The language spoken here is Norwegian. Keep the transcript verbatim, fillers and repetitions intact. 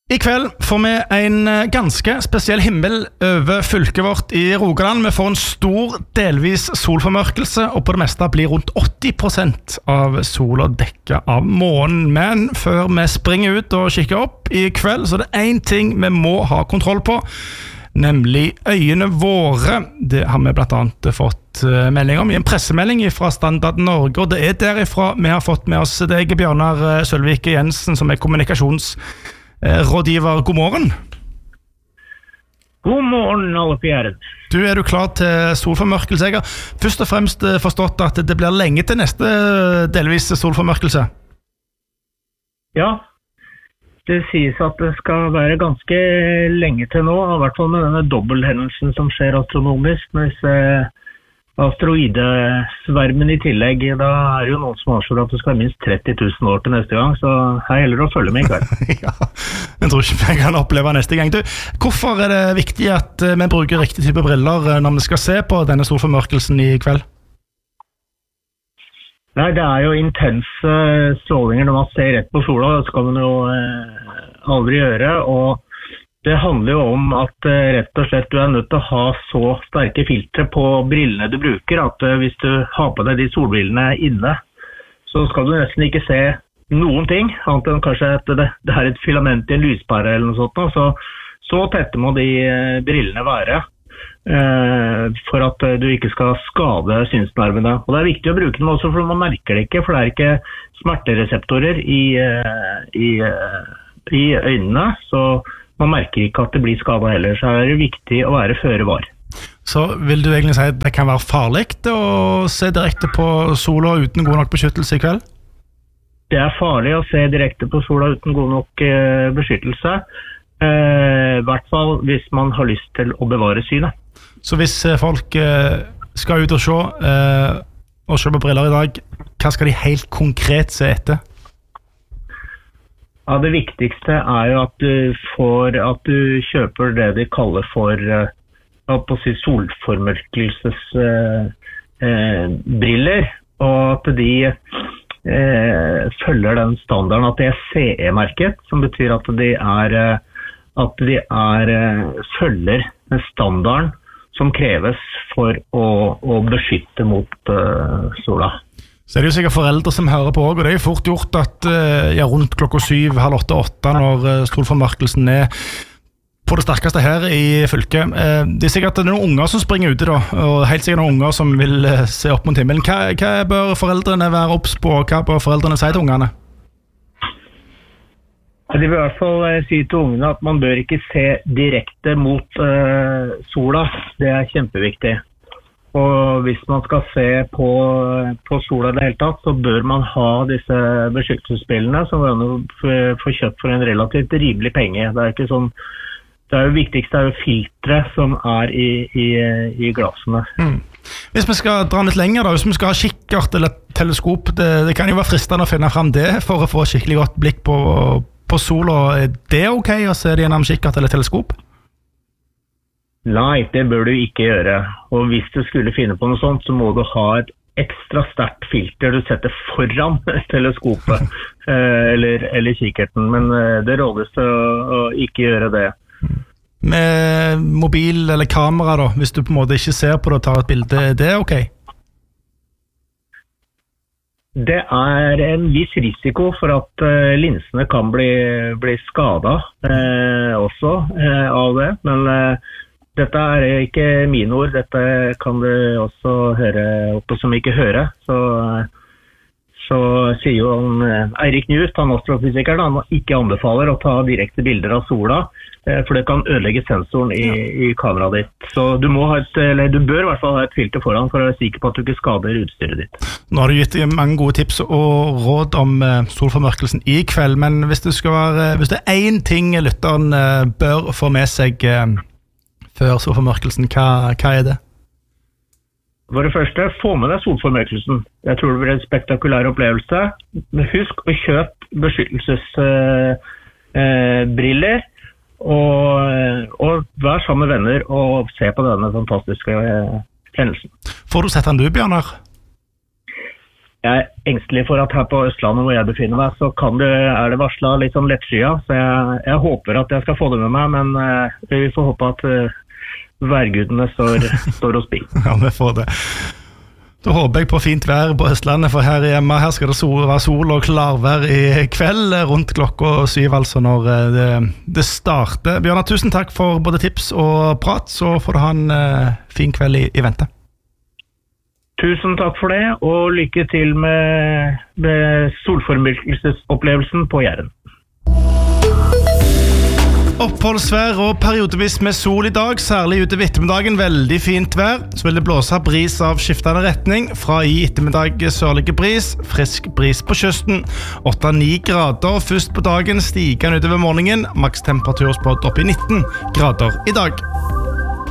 I kveld får vi en ganske spesiell himmel over fylket vårt i Rogaland. Vi får en stor delvis solformørkelse, og på det meste blir rundt åtti prosent av sola dekket av månen. Men før vi springer ut og kikker opp i kveld, så er det en ting vi må ha kontroll på, nemlig øyene våre. Det har vi blant annet fått melding om i en pressemelding fra Standard Norge, og det er derifra vi har fått med oss deg, Bjørnar Sølvike Jensen, som er kommunikasjons rådgiver. God morgen. God morgen, alle på Jæren. Du, er du klar til solformørkelse? Jeg har først og fremst forstått at det blir lenge til neste delvis solformørkelse. Ja, det sies at det skal være ganske lenge til nå, i hvert fall med denne dobbelthendelsen som skjer astronomisk, med disse asteroidesvermen i tillegg. Da er det jo noen som avslår at det skal være minst tretti tusen år til neste gang, så her gjelder det å følge med i kveld. Ja, jeg tror ikke jeg kan oppleve neste gang. Du, hvorfor er det viktig at vi bruker riktig type briller når vi skal se på denne solformørkelsen i kveld? Nei, det er jo intense strålinger når man ser rett på sola, det skal man jo eh, aldri gjøre, og det handler jo om at uh, rett og slett du er nødt til å ha så sterke filtre på brillene du bruker, at uh, hvis du har på deg de solbrillene inne, så skal du nesten ikke se noen ting, annet enn kanskje at det, det er et filament i en lyspære eller noe sånt. Så, så tette må de uh, brillene være uh, for at uh, du ikke skal skade synsnervene. Og det er viktig å bruke dem også, for man merker det ikke, for det er ikke smertereseptorer i, uh, i, uh, i øynene, så man merker ikke at det blir skadet heller, så er det viktig å være føre var. Så vil du egentlig si at det kan være farlig å se direkte på sola uten god nok beskyttelse i kveld? Det er farlig å se direkte på sola uten god nok eh, beskyttelse, eh, i hvert fall hvis man har lyst til å bevare synet. Så hvis folk eh, skal ut og se, eh, og se på briller i dag, hva skal de helt konkret se etter? Ja, det viktigste er jo at du får, at du kjøper det de kaller for uh, på å si solformørkelsesbriller, uh, uh, og at de uh, følger den standarden, at det er C E-merket, som betyr at de er, uh, at de er, uh, følger den standarden som kreves for å, å beskytte mot uh, sola. Så er det jo sikkert foreldre som hører på også, og det er jo fort gjort at ja, rundt klokka syv, halv åtte, åtte, når solformørkelsen er på det sterkeste her i fylket. Det er sikkert noen unger som springer ute da, og helt sikkert noen unger som vil se opp mot himmelen. Hva, hva bør foreldrene være obs på, hva bør foreldrene si til ungene? De vil i hvert fall si til ungene at man bør ikke se direkte mot uh, sola. Det er kjempeviktig. Og hvis man skal se på, på sola i det hele tatt, så bør man ha disse beskyttelsesbrillene som man får kjøpt for en relativt rimelig penge. Det er ikke sånn, det er jo viktigst det er jo filtre som er i, i, i glassene. Mm. Hvis vi skal dra litt lenger da, hvis vi skal ha kikkert eller teleskop, det, det kan jo være fristende å finne frem det for å få skikkelig godt blikk på, på sola. Er det ok å se det gjennom kikkert eller teleskop? Nei, det bør du ikke gjøre. Og hvis du skulle finne på noe sånt, så må du ha et ekstra sterkt filter du setter foran teleskopet eller, eller kikkerten. Men det rådes til å, å ikke gjøre det. Med mobil eller kamera da, hvis du på en måte ikke ser på det og tar et bilde, er det ok? Det er en viss risiko for at uh, linsene kan bli, bli skadet uh, også uh, av det, men uh, dette er ikke mine ord, dette kan du også høre oppe som ikke hører. Så, så sier jo han, Eirik Njut, han astrofysikeren, han ikke anbefaler å ta direkte bilder av sola, for det kan ødelegge sensoren i, ja. i kameraet ditt. Så du, må ha et, eller du bør i hvert fall ha et filter foran for å være sikker på at du ikke skader utstyret ditt. Nå har du gitt mange gode tips og råd om solformørkelsen i kveld, men hvis det, skal være, hvis det er en ting lytteren bør få med seg før solformørkelsen, hva, hva er det? For det første, få med deg solformørkelsen. Jeg tror det blir en spektakulær opplevelse. Husk å kjøpe beskyttelsesbriller, uh, uh, og, og vær sammen med venner og se på denne fantastiske uh, hendelsen. Får du sett den du, Bjørnar? jeg er engstelig for at her på Østlandet hvor jeg befinner meg, så kan det, er det varslet litt sånn lettskyet. Så jeg, jeg håper at jeg skal få det med meg, men uh, vi får håpe at uh, værgudene står, står hos bi. Ja, vi får det. Da håper jeg på fint vær på Østlandet, for her hjemme her skal det sol, være sol og klarvær i kveld rundt klokka syv, altså når det, det starter. Bjørnar, tusen takk for både tips og prat, så får du ha en uh, fin kveld i, i vente. Tusen takk for det, og lykke til med, med solformørkelsesopplevelsen på Jæren. Oppholdsvær og periodevis med sol i dag, særlig ute ved ettermiddagen, veldig fint vær. Så vil det blåse bris av skiftende retning, fra i ettermiddag sørlige bris, frisk bris på kysten. åtte til ni grader, først på dagen stiger utover morgenen, maks temperatur spådd opp i nitten grader i dag.